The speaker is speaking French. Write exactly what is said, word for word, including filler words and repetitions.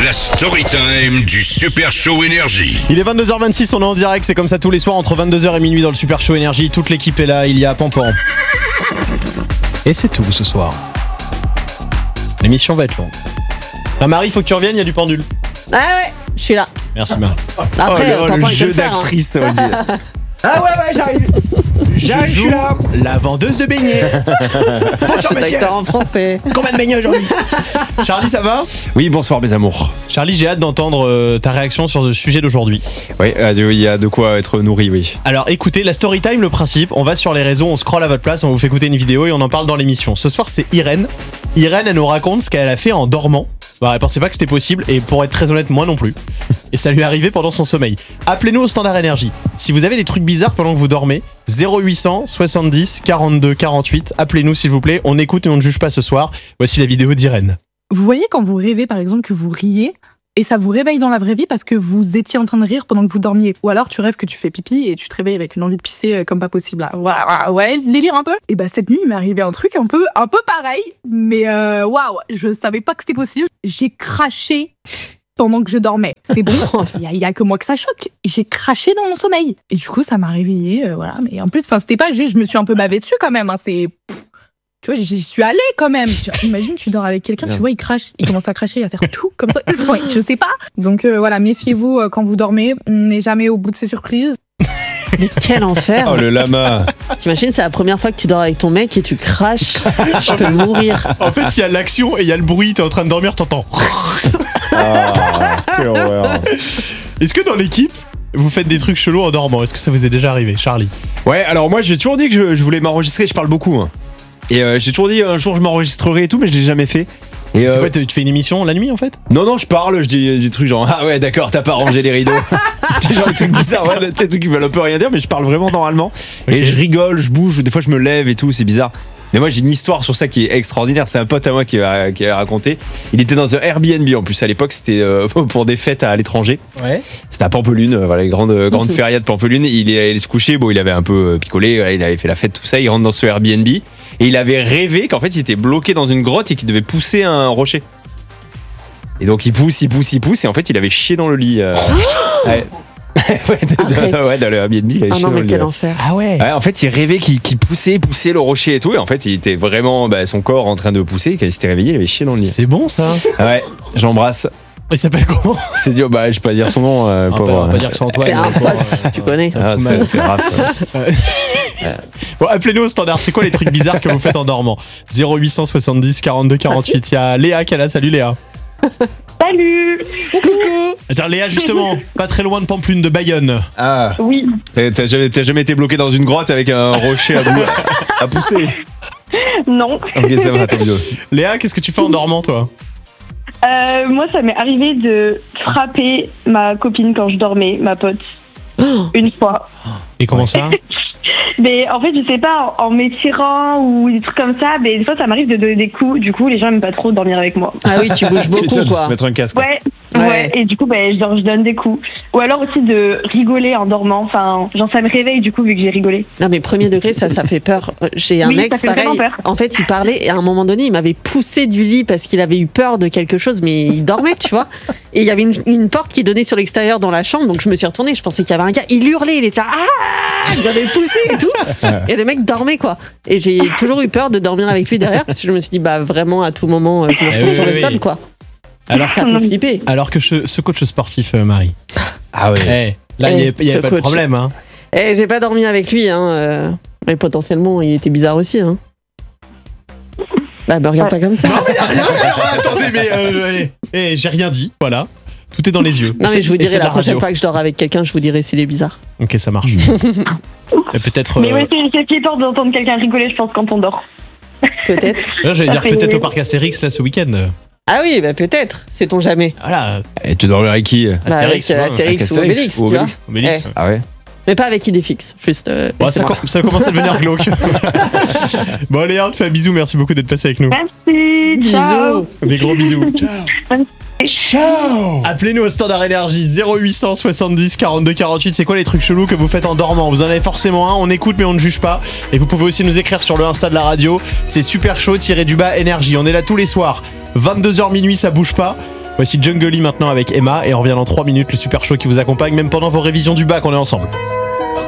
la story time du Super Show Énergie. Il est vingt-deux heures vingt-six, on est en direct, c'est comme ça tous les soirs entre vingt-deux heures et minuit dans le Super Show Énergie. Toute l'équipe est là, il y a Pampan. Et c'est tout ce soir. L'émission va être longue. Ah Marie, faut que tu reviennes, il y a du pendule. Ah ouais, je suis là. Merci Marie. Après, oh, Pampan, le il peut jeu le faire, d'actrice, hein. ça veut dire. Ah ouais, ouais, j'arrive. Je J'arrive, je suis joue là. la vendeuse de beignets. Bonjour, C'est monsieur. acteur en français. Combien de beignets aujourd'hui? Charlie, ça va? Oui, bonsoir mes amours. Charlie, j'ai hâte d'entendre euh, ta réaction sur le sujet d'aujourd'hui. Oui, il y a de quoi être nourri, oui. Alors écoutez, la story time, le principe, on va sur les réseaux, on scrolle à votre place, on vous fait écouter une vidéo et on en parle dans l'émission. Ce soir, c'est Irène. Irène, elle nous raconte ce qu'elle a fait en dormant. Bah, elle pensait pas que c'était possible et pour être très honnête, moi non plus. Et ça lui est arrivé pendant son sommeil. Appelez-nous au standard énergie. Si vous avez des trucs bizarres pendant que vous dormez, zéro huit cent soixante-dix quarante-deux quarante-huit, appelez-nous s'il vous plaît, on écoute et on ne juge pas ce soir. Voici la vidéo d'Irène. Vous voyez quand vous rêvez par exemple que vous riez et ça vous réveille dans la vraie vie parce que vous étiez en train de rire pendant que vous dormiez. Ou alors tu rêves que tu fais pipi et tu te réveilles avec une envie de pisser euh, comme pas possible. Là. Voilà, ouais, délire un peu. Et bah cette nuit il m'est arrivé un truc un peu, un peu pareil, mais euh, waouh, je savais pas que c'était possible. J'ai craché pendant que je dormais. C'est bon, il y, a- il y a que moi que ça choque. J'ai craché dans mon sommeil. Et du coup ça m'a réveillée, euh, voilà. Mais en plus, enfin c'était pas juste, je me suis un peu bavé dessus quand même. Hein, c'est Tu vois, j'y suis allée quand même. Tu vois, imagine, tu dors avec quelqu'un, tu vois, il crache. Il commence à cracher, à faire tout comme ça. Ouais, je sais pas. Donc euh, voilà, méfiez-vous euh, quand vous dormez. On n'est jamais au bout de ces surprises. Mais quel enfer. Oh le lama. T'imagines, c'est la première fois que tu dors avec ton mec et tu craches. Je peux mourir. En fait, il y a l'action et il y a le bruit, t'es en train de dormir, t'entends. Ah, quelle horreur. Est-ce que dans l'équipe, vous faites des trucs chelous en dormant? Est-ce que ça vous est déjà arrivé, Charlie? Ouais, alors moi j'ai toujours dit que je, je voulais m'enregistrer, je parle beaucoup. Hein. Et euh, j'ai toujours dit un jour je m'enregistrerai et tout, mais je l'ai jamais fait. Et C'est euh, quoi, tu tu fais une émission la nuit en fait? non, non, je parle, je dis des trucs genre ah ouais, d'accord, t'as pas rangé les rideaux. C'est genre des trucs bizarres, ouais, des trucs qui veulent un peu rien dire, mais je parle vraiment normalement. Ok. Et je rigole, je bouge, des fois je me lève et tout, c'est bizarre. Mais moi j'ai une histoire sur ça qui est extraordinaire. C'est un pote à moi qui a, qui a raconté. Il était dans un Airbnb en plus à l'époque, c'était euh, pour des fêtes à l'étranger. Ouais. C'était à Pampelune, euh, voilà, les grandes, grande feria de Pampelune. Il est allé se coucher, bon, il avait un peu euh, picolé, voilà, il avait fait la fête, tout ça. Il rentre dans ce Airbnb et il avait rêvé qu'en fait il était bloqué dans une grotte et qu'il devait pousser un rocher. Et donc il pousse, il pousse, il pousse et en fait il avait chié dans le lit. euh, ouais. ouais, de- de- ouais, dans le Airbnb, il avait Ah chié non, dans mais le lit. quel ouais. enfer. Ah ouais. Ouais, en fait, il rêvait qu'il qu'il poussait, poussait le rocher et tout. Et en fait, il était vraiment bah, son corps en train de pousser. Quand il s'était réveillé, il avait chié dans le lit. C'est bon ça. Ouais, j'embrasse. Il s'appelle comment? C'est dur, bah, je peux pas dire son nom. Euh, On va pauvre. pas, on va pas dire que c'est Antoine. C'est un encore, pote, euh, tu connais. Ah, Faut c'est mal. c'est grave. ouais. Bon, appelez-nous au standard. C'est quoi les trucs bizarres que vous faites en dormant? zéro huit cent soixante-dix quarante-deux quarante-huit. Il y a Léa qui est là. Salut Léa. Salut. Attends, Léa, justement, pas très loin de Pampelune, de Bayonne. Ah, Oui. t'as t'as jamais, t'as jamais été bloqué dans une grotte avec un rocher à, bou- à pousser? Non. Ok, ça va, tant mieux. Léa, qu'est-ce que tu fais en dormant, toi? Euh, moi, ça m'est arrivé de frapper ma copine quand je dormais, ma pote, une fois. Et comment ça? Mais en fait, je sais pas, en, en m'étirant ou des trucs comme ça, mais des fois, ça m'arrive de donner des coups. Du coup, les gens n'aiment pas trop dormir avec moi. Ah oui, tu bouges Tu beaucoup, m'étonnes, quoi. Mettre un casque. Ouais, Ouais. ouais. Et du coup, ben, genre, je donne des coups. Ou alors aussi de rigoler en dormant. Enfin, genre, ça me réveille du coup, vu que j'ai rigolé. Non, mais premier degré, ça, ça fait peur. Euh, J'ai un Oui, ça ex, fait pareil. vraiment peur. En fait, il parlait et à un moment donné, il m'avait poussé du lit parce qu'il avait eu peur de quelque chose, mais il dormait, tu vois. Et il y avait une, une porte qui donnait sur l'extérieur dans la chambre, donc je me suis retournée. Je pensais qu'il y avait un gars. Il hurlait, il était là. Ah, il m'avait poussé et tout. Et le mec dormait, quoi. Et j'ai toujours eu peur de dormir avec lui derrière parce que je me suis dit, bah vraiment, à tout moment, euh, je me Eh retrouve oui, sur le oui. sol, quoi. Alors, Ça fait flipper. alors que ce, ce coach sportif, euh, Marie. Ah ouais. Eh, là, il Eh, n'y avait, il y avait ce pas de coach. problème. Hein. Eh, j'ai pas dormi avec lui, hein. euh, Mais potentiellement, il était bizarre aussi, hein. Bah, me regarde pas comme ça. Non, mais y a rien, y a rien, attendez, mais euh, eh, eh, j'ai rien dit, voilà. Tout est dans les yeux. Non, mais C'est- je vous et c'est dirai de la prochaine radio. fois que je dors avec quelqu'un, je vous dirai s'il est bizarre. Ok, ça marche. Et peut-être. Mais euh, ouais, c'est c'est flippant d'entendre quelqu'un rigoler, je pense, quand on dort. Peut-être. là, j'allais dire Après- peut-être au parc Astérix là ce week-end. Ah oui, bah peut-être. Sait-on jamais. Voilà. Et tu dormais avec qui? Bah, Astérix, avec euh, ouais. Astérix ou Avec Obélix, tu ou vois. Obélix. Obélix, Eh. ouais. Ah ouais. Mais pas avec Idéfix. Juste. euh, Bon, ça, laissez-moi. com- ça commence à devenir glauque. Bon, Léa, on te fait un bisou. Merci beaucoup d'être passé avec nous. Merci. Ciao. Bisous. Des gros bisous. Ciao. Appelez-nous au standard énergie zéro huit cent soixante-dix quarante-deux quarante-huit. C'est quoi les trucs chelous que vous faites en dormant? Vous en avez forcément un, on écoute mais on ne juge pas. Et vous pouvez aussi nous écrire sur le Insta de la radio. C'est super chaud, tiré du bas énergie. On est là tous les soirs. vingt-deux heures minuit, ça bouge pas. Voici Jungle Lee maintenant avec Emma et on revient dans trois minutes, le super show qui vous accompagne même pendant vos révisions du bac, on est ensemble.